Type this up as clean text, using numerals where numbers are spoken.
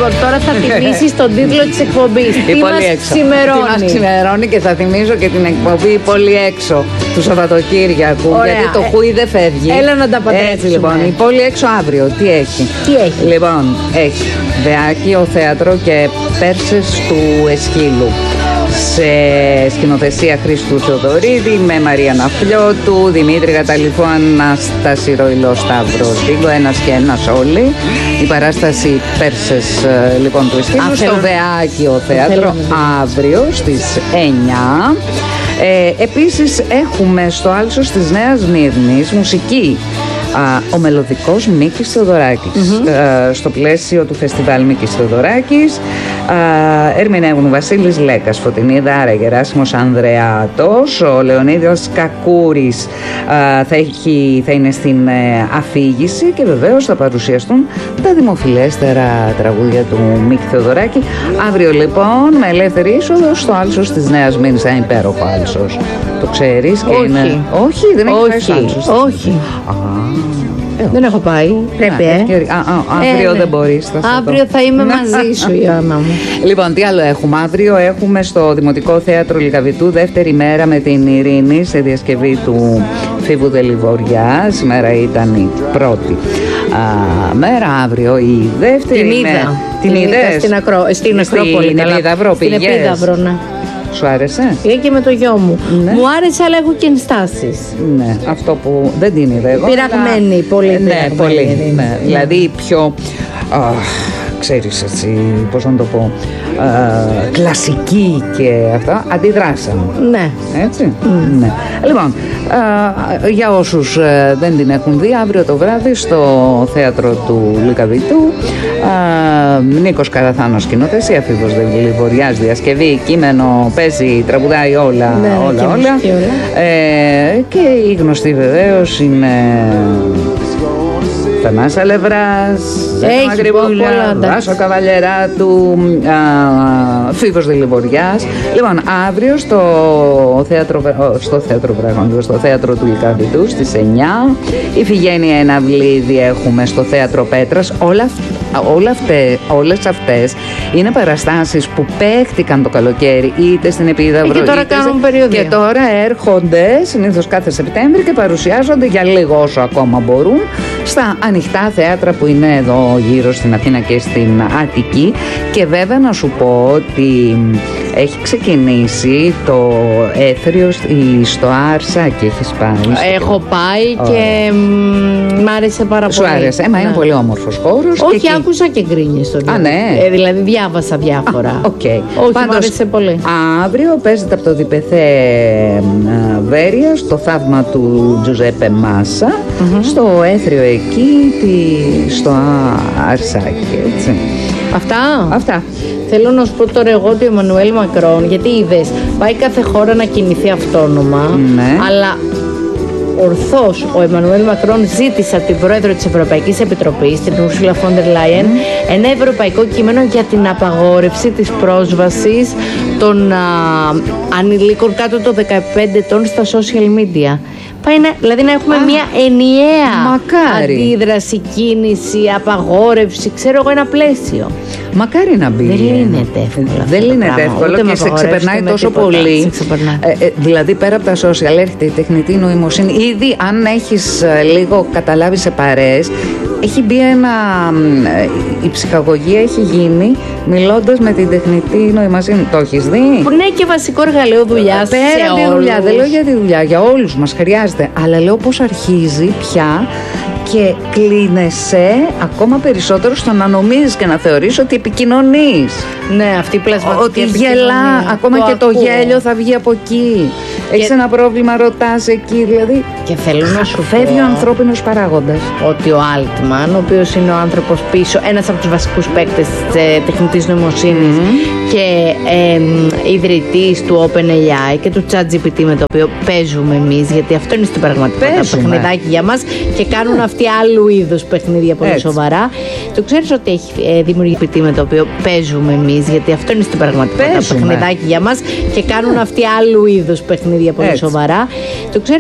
Λοιπόν, τώρα θα θυμίσεις τον τίτλο της εκπομπής. Τι μας ξημερώνει. Τι μας ξημερώνει, και θα θυμίζω και την εκπομπή «Η πόλη έξω» του Σαββατοκύριακου. Ωραία. Γιατί το χούι δεν φεύγει. Έλα να τα πατρέψουμε. Έτσι λοιπόν, η πόλη έξω αύριο τι έχει. Λοιπόν, έχει Δεάκιο θέατρο και Πέρσες του Εσχύλου. Σε σκηνοθεσία Χρήστου Θεοδωρίδη, με Μαρία Ναφλιώτου, Δημήτρη Καταληφού, Ανάσταση Ροϊλό, Σταύρο Δίγκο, ένας και ένας όλοι. Η παράσταση Πέρσες λοιπόν του Εσχύλου στο Δεάκιο θέατρο αύριο στις 9. Επίσης έχουμε στο Άλσος της Νέας Μύρνης μουσική. Ο μελωδικός Μίκης Θεοδωράκης. Στο πλαίσιο του φεστιβάλ Μίκης Θεοδωράκης ερμηνεύουν ο Βασίλης Λέκας, Φωτεινή Δάρα, Γεράσιμος Ανδρεάτος, ο Λεωνίδας Κακούρης θα είναι στην αφήγηση, και βεβαίως θα παρουσιαστούν τα δημοφιλέστερα τραγούδια του Μίκη Θεοδωράκη. Αύριο λοιπόν με ελεύθερη είσοδο στο Άλσος της Νέας Μύρνης. Ένα υπέροχο Άλσος. Το ξέρεις? Και όχι. Είναι... Όχι, δεν έχει πάει στο Άλσος. Όχι. Δεν έχω πάει. Πρέπει, αύριο δεν μπορείς. Αύριο θα είμαι μαζί σου, Ιωάννα μου. Λοιπόν, τι άλλο έχουμε? Αύριο έχουμε στο Δημοτικό Θέατρο Λυκαβητού δεύτερη μέρα με την Ειρήνη σε διασκευή του Φίβου Δελιβοριά. Σήμερα ήταν η πρώτη μέρα. Αύριο η δεύτερη μέρα. Την είδα στην Ακρόπολη. Στην Επίδαυρο, ναι. Σου άρεσε? Πήγα και με το γιο μου. Ναι. Μου άρεσε, αλλά έχω και ενστάσεις. Ναι, αυτό που δεν την είδα εγώ. Πειραγμένη, πολύ. Ναι, πολύ. Ναι. Δηλαδή πιο... ξέρεις έτσι, πώς να το πω, κλασική και αυτά, αντιδράσαμε. Ναι. Έτσι. Ναι. Λοιπόν, για όσους δεν την έχουν δει, αύριο το βράδυ στο θέατρο του Λυκαβητού, Νίκος Καραθάνος σκηνοθεσία, Φίβος Δελιβοριάς διασκευή, κείμενο, παίζει, τραγουδάει όλα. Και η γνωστή βεβαίως είναι Θανάσα Λευράς, Ζέτα Μαγρυπούλια, Βάσο Καβαλιεράτου, Φίβος Δελιβοριάς. Λοιπόν, αύριο στο θέατρο του Λυκαβητού στις 9. Ιφηγένεια Εναυλίδη έχουμε στο θέατρο Πέτρας. Όλες αυτές είναι παραστάσεις που παίχτηκαν το καλοκαίρι είτε στην Επίδαυρο και τώρα κάνουν περιοδία. Και τώρα έρχονται συνήθως κάθε Σεπτέμβρη και παρουσιάζονται για λίγο όσο ακόμα μπορούν στα ανοιχτά θέατρα που είναι εδώ γύρω στην Αθήνα και στην Αττική. Και βέβαια να σου πω ότι έχει ξεκινήσει το έθριο στο Αρσάκι. Έχεις πάει? Έχω πάει και μ' άρεσε πάρα πολύ. Σου άρεσε? Είναι πολύ όμορφος χώρος. Όχι, άκουσα και γκρίνιες στον τύπο. Ναι. Δηλαδή διάβασα διάφορα. Okay. Όχι, πάντως, μ' άρεσε πολύ. Αύριο παίζεται από το Διπεθέ Βέρεια το θαύμα του Τζουζέπε Μάσα στο έθριο εκεί στο Αρσάκι, έτσι. Αυτά. Θέλω να σου πω τώρα εγώ ότι ο Εμμανουέλ Μακρόν, γιατί είδες, πάει κάθε χώρα να κινηθεί αυτόνομα, αλλά ορθώς ο Εμμανουέλ Μακρόν ζήτησε από την πρόεδρο της Ευρωπαϊκής Επιτροπής, την Ursula von der Leyen, ένα ευρωπαϊκό κείμενο για την απαγόρευση της πρόσβασης των ανηλίκων κάτω των 15 ετών στα social media. Δηλαδή να έχουμε μια ενιαία αντίδραση, κίνηση, απαγόρευση, ξέρω εγώ, ένα πλαίσιο. Μακάρι να μπει. Δεν λύνεται εύκολα. Δεν λύνεται εύκολα και σε ξεπερνάει τόσο πολύ. Δηλαδή πέρα από τα social έρχεται η τεχνητή νοημοσύνη. Ήδη αν έχεις λίγο καταλάβει σε παρέες, έχει μπει η ψυχαγωγία έχει γίνει μιλώντας με την τεχνητή νοημοσύνη. Το έχεις δει? Που είναι και βασικό εργαλείο δουλειάς. Πέρα από τη δουλειά, δεν λέω για τη δουλειά, για όλους μας χρειάζεται. Αλλά λέω πως αρχίζει πια και κλείνεσαι ακόμα περισσότερο στο να νομίζεις και να θεωρείς ότι επικοινωνείς. Ναι, αυτή η πλασματική ότι γελά, ακόμα και το γέλιο θα βγει από εκεί. Έχεις ένα πρόβλημα, ρωτάς εκεί, δηλαδή. Και θέλω να σου φεύγει ο ανθρώπινος παράγοντας. Ότι ο Altman, ο οποίος είναι ο άνθρωπος πίσω, ένας από τους βασικούς παίκτες της τεχνητής νοημοσύνης και ιδρυτής του OpenAI και του ChatGPT, με το οποίο παίζουμε εμείς, γιατί αυτό είναι στην πραγματικότητα παιχνιδάκι για μας και κάνουν αυτοί άλλου είδους παιχνίδια πολύ σοβαρά. Το ξέρεις ότι έχει δημιουργηθεί με το οποίο παίζουμε εμείς, γιατί αυτό είναι στην πραγματικότητα παιχνιδάκι για μας και κάνουν αυτοί άλλου είδους παιχνίδια πολύ σοβαρά. Το ξέρεις